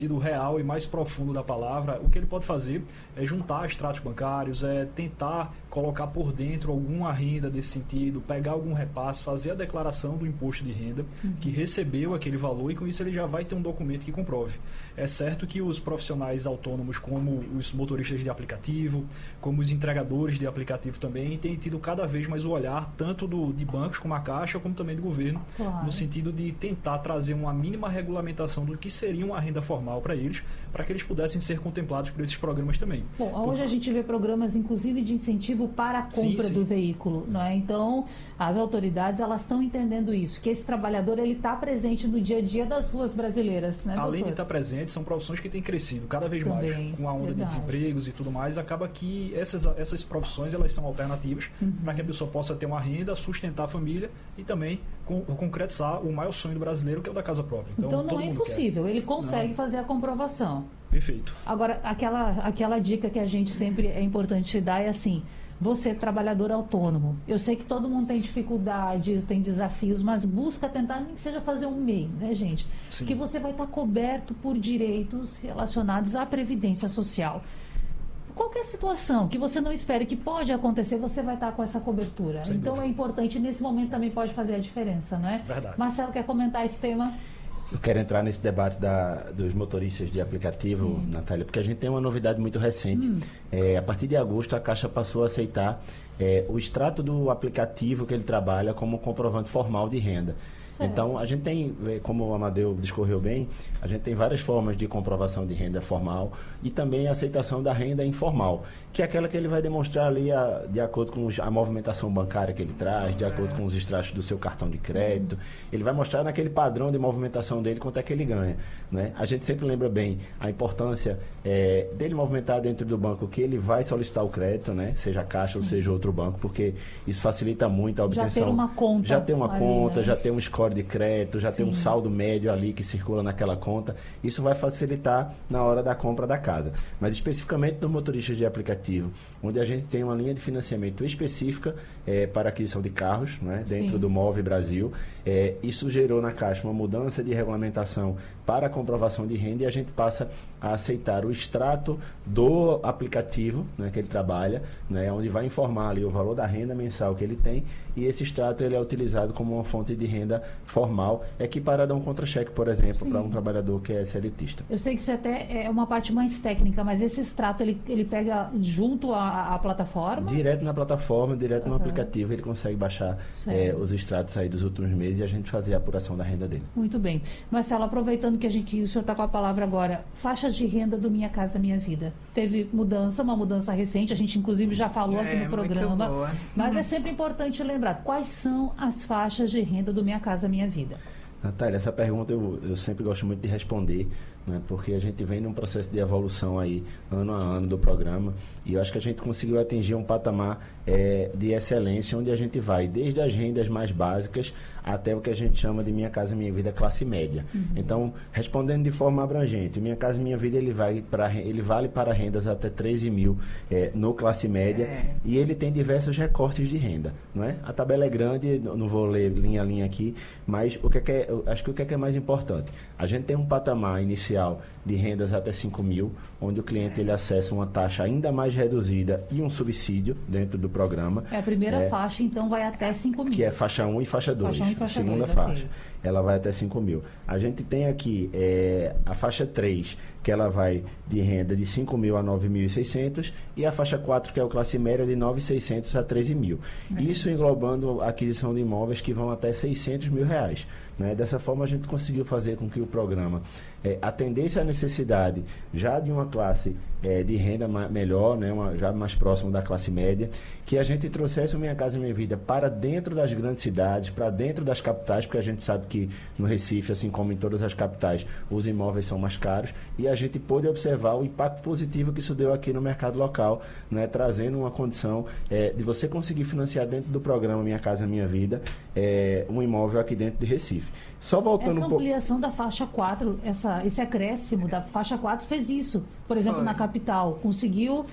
sentido real e mais profundo da palavra, o que ele pode fazer é juntar extratos bancários, é tentar colocar por dentro alguma renda desse sentido, pegar algum repasse, fazer a declaração do imposto de renda que recebeu aquele valor, e com isso ele já vai ter um documento que comprove. É certo que os profissionais autônomos, como os motoristas de aplicativo, como os entregadores de aplicativo também, têm tido cada vez mais o olhar tanto de bancos como a Caixa, como também do governo, no sentido de tentar trazer uma mínima regulamentação do que seria uma renda formal para eles, para que eles pudessem ser contemplados por esses programas também. Bom, hoje a gente vê programas, inclusive, de incentivo para a compra do veículo, não é? Então, as autoridades, elas estão entendendo isso, que esse trabalhador, ele está presente no dia a dia das ruas brasileiras, né, Além doutor? de estar presente, são profissões que têm crescido cada vez mais, com a onda de desempregos e tudo mais, acaba que essas profissões, elas são alternativas para que a pessoa possa ter uma renda, sustentar a família e também concretizar o maior sonho do brasileiro, que é o da casa própria. Então não é impossível, ele consegue fazer a comprovação. Perfeito. Agora, aquela dica que a gente sempre é importante dar é assim: você é trabalhador autônomo. Eu sei que todo mundo tem dificuldades, tem desafios, mas busca tentar, nem que seja fazer um MEI, né, gente? Sim. Que você vai estar coberto por direitos relacionados à Previdência Social. Qualquer situação que você não espere que pode acontecer, você vai estar com essa cobertura. Sem então dúvida. é importante, nesse momento também pode fazer a diferença, não é? Verdade. Marcelo, quer comentar esse tema? Eu quero entrar nesse debate dos motoristas de aplicativo, Natália, porque a gente tem uma novidade muito recente. A partir de agosto, a Caixa passou a aceitar o extrato do aplicativo que ele trabalha como comprovante formal de renda. Então, a gente tem, como o Amadeu discorreu bem, a gente tem várias formas de comprovação de renda formal e também a aceitação da renda informal, que é aquela que ele vai demonstrar ali de acordo com a movimentação bancária que ele traz, de acordo com os extratos do seu cartão de crédito. Ele vai mostrar naquele padrão de movimentação dele quanto é que ele ganha, né? A gente sempre lembra bem a importância dele movimentar dentro do banco que ele vai solicitar o crédito, né? Seja a Caixa ou seja outro banco, porque isso facilita muito a obtenção. Já ter uma conta. Já ter uma conta, né? já ter um score de crédito, já tem um saldo médio ali que circula naquela conta. Isso vai facilitar na hora da compra da casa. Mas especificamente no motorista de aplicativo, onde a gente tem uma linha de financiamento específica para aquisição de carros, né, dentro do Move Brasil. Isso gerou na Caixa uma mudança de regulamentação para a comprovação de renda, e a gente passa a aceitar o extrato do aplicativo, né, que ele trabalha, né, onde vai informar ali o valor da renda mensal que ele tem, e esse extrato ele é utilizado como uma fonte de renda formal, equiparada a um contra-cheque, por exemplo, para um trabalhador que é CLTista. Eu sei que isso até é uma parte mais técnica, mas esse extrato ele pega junto à plataforma? Direto na plataforma, direto no aplicativo, ele consegue baixar os extratos aí dos últimos meses e a gente fazer a apuração da renda dele. Muito bem. Marcelo, aproveitando que o senhor está com a palavra agora, faixas de renda do Minha Casa Minha Vida. Teve uma mudança recente, a gente inclusive já falou aqui no programa, mas é sempre importante lembrar quais são as faixas de renda do Minha Casa Minha Vida. Natália, essa pergunta eu sempre gosto muito de responder, né, porque a gente vem num processo de evolução aí, ano a ano do programa, e eu acho que a gente conseguiu atingir um patamar de excelência, onde a gente vai desde as rendas mais básicas até o que a gente chama de Minha Casa Minha Vida classe média. Então, respondendo de forma abrangente, Minha Casa Minha Vida ele vale para rendas até 13 mil no classe média, e ele tem diversos recortes de renda, não é? A tabela é grande, não vou ler linha a linha aqui, mas acho que o que é mais importante? A gente tem um patamar inicial de rendas até 5 mil, onde o cliente ele acessa uma taxa ainda mais reduzida e um subsídio dentro do programa. A primeira faixa, então, vai até 5 mil. Que é faixa 1 e faixa 2. Faixa 1 e faixa segunda 2, faixa. okay. Ela vai até 5 mil. A gente tem aqui a faixa 3, que ela vai de renda de 5 mil a 9.600, e a faixa 4, que é o classe média, de 9.600 a 13 mil. Isso englobando a aquisição de imóveis que vão até 600 mil reais. Né? Dessa forma, a gente conseguiu fazer com que o programa atendesse à necessidade já de uma classe de renda melhor, né? Já mais próximo da classe média, que a gente trouxesse o Minha Casa Minha Vida para dentro das grandes cidades, para dentro das capitais, porque a gente sabe que no Recife, assim como em todas as capitais, os imóveis são mais caros, e a gente pôde observar o impacto positivo que isso deu aqui no mercado local, né? Trazendo uma condição de você conseguir financiar dentro do programa Minha Casa Minha Vida um imóvel aqui dentro de Recife. Só voltando essa ampliação da faixa 4, esse acréscimo da faixa 4 fez isso. Por exemplo, na capital, conseguiu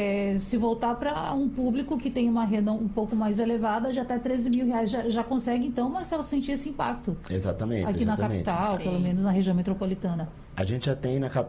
se voltar para um público que tem uma renda um pouco mais elevada, já até 13 mil reais. Já consegue, então, Marcelo, sentir esse impacto. Exatamente. Aqui na capital, pelo menos na região metropolitana. A gente já tem na capital